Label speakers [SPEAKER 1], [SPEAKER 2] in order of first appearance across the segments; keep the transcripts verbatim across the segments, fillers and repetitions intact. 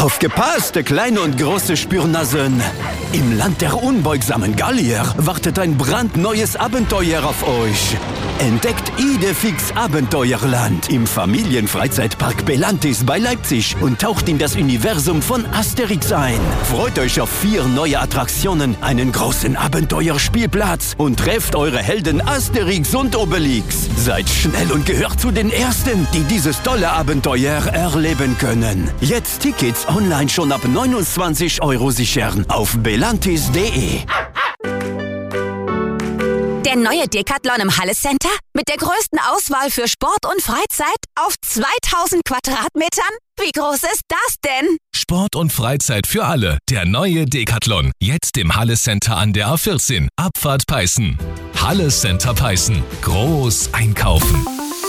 [SPEAKER 1] Aufgepasst, kleine und große Spürnasen! Im Land der unbeugsamen Gallier wartet ein brandneues Abenteuer auf euch. Entdeckt Idefix Abenteuerland im Familienfreizeitpark Belantis bei Leipzig und taucht in das Universum von Asterix ein. Freut euch auf vier neue Attraktionen, einen großen Abenteuerspielplatz und trefft eure Helden Asterix und Obelix. Seid schnell und gehört zu den Ersten, die dieses tolle Abenteuer erleben können. Jetzt Tickets online schon ab neunundzwanzig Euro sichern auf belantis punkt de.
[SPEAKER 2] Der neue Decathlon im Halle Center mit der größten Auswahl für Sport und Freizeit auf zweitausend Quadratmetern? Wie groß ist das denn?
[SPEAKER 3] Sport und Freizeit für alle. Der neue Decathlon. Jetzt im Halle Center an der A vierzehn. Abfahrt Peißen. Halle Center Peißen. Groß einkaufen.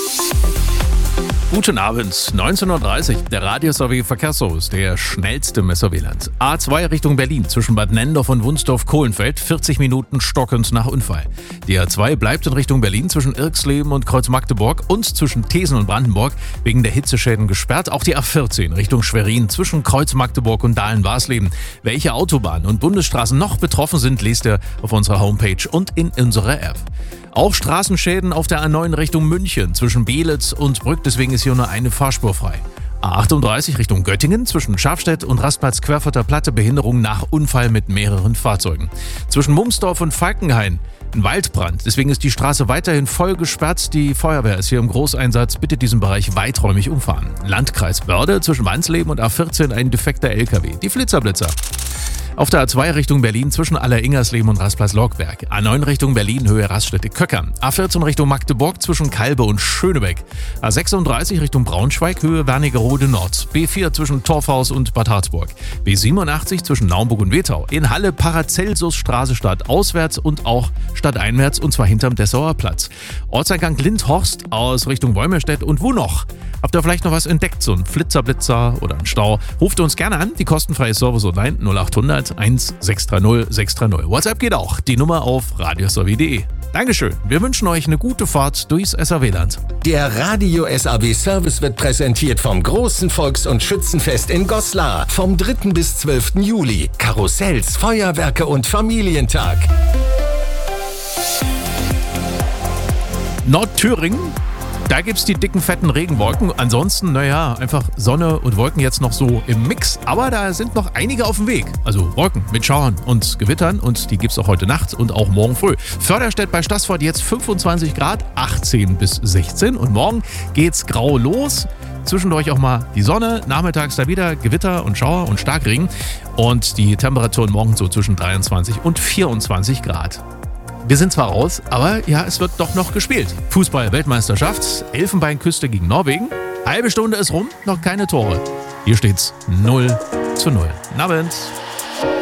[SPEAKER 4] Guten Abend, neunzehn Uhr dreißig, der Radio-S R W-Verkehrsservice, der schnellste im S R W-Land. A zwei Richtung Berlin, zwischen Bad Nendorf und Wunsdorf-Kohlenfeld, vierzig Minuten stockend nach Unfall. Die A zwei bleibt in Richtung Berlin zwischen Irksleben und Kreuz-Magdeburg und zwischen Thesen und Brandenburg wegen der Hitzeschäden gesperrt. Auch die A vierzehn Richtung Schwerin zwischen Kreuz-Magdeburg und Dahlen-Warsleben. Welche Autobahnen und Bundesstraßen noch betroffen sind, lest ihr auf unserer Homepage und in unserer App. Auch Straßenschäden auf der A neun Richtung München zwischen Beelitz und Brück, deswegen ist hier nur eine Fahrspur frei. A achtunddreißig Richtung Göttingen zwischen Schafstedt und Rastplatz Querfurter Platte, Behinderung nach Unfall mit mehreren Fahrzeugen. Zwischen Mumsdorf und Falkenhain ein Waldbrand, deswegen ist die Straße weiterhin voll gesperrt. Die Feuerwehr ist hier im Großeinsatz, bitte diesen Bereich weiträumig umfahren. Landkreis Börde zwischen Wansleben und A vierzehn ein defekter L K W, die Flitzerblitzer. Auf der A zwei Richtung Berlin zwischen Aller-Ingersleben und Rastplatz Lockberg. A neun Richtung Berlin, Höhe Raststätte-Köckern. A vierzehn Richtung Magdeburg zwischen Kalbe und Schönebeck. A sechsunddreißig Richtung Braunschweig, Höhe Wernigerode Nord. B vier zwischen Torfhaus und Bad Harzburg. B siebenundachtzig zwischen Naumburg und Wetau. In Halle Paracelsus-Straße stadtauswärts und auch stadteinwärts, und zwar hinterm Dessauer Platz. Ortseingang Lindhorst aus Richtung Wolmerstedt und wo noch? Habt ihr vielleicht noch was entdeckt, so ein Flitzerblitzer oder ein Stau? Ruft uns gerne an, die kostenfreie Service online null acht hundert eins sechs drei null sechs drei null. WhatsApp geht auch, die Nummer auf radio s r w punkt de. Dankeschön, wir wünschen euch eine gute Fahrt durchs S R W-Land.
[SPEAKER 5] Der Radio-S R W-Service wird präsentiert vom großen Volks- und Schützenfest in Goslar vom dritten bis zwölften Juli. Karussells, Feuerwerke und Familientag.
[SPEAKER 4] Nordthüringen, da gibt's die dicken, fetten Regenwolken. Ansonsten, naja, einfach Sonne und Wolken jetzt noch so im Mix. Aber da sind noch einige auf dem Weg. Also Wolken mit Schauern und Gewittern. Und die gibt's auch heute Nacht und auch morgen früh. Förderstedt bei Stassfurt jetzt fünfundzwanzig Grad, achtzehn bis sechzehn. Und morgen geht's grau los. Zwischendurch auch mal die Sonne. Nachmittags da wieder Gewitter und Schauer und Starkregen. Und die Temperaturen morgen so zwischen dreiundzwanzig und vierundzwanzig Grad. Wir sind zwar raus, aber ja, es wird doch noch gespielt. Fußball-Weltmeisterschaft, Elfenbeinküste gegen Norwegen. Halbe Stunde ist rum, noch keine Tore. Hier steht's null zu null. Guten Abend.